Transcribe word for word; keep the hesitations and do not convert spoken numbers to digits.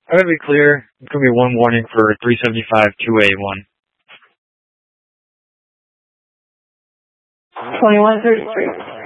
I'm gonna be clear. It's gonna be one warning for three seventy-five two A one. twenty-one thirty-three.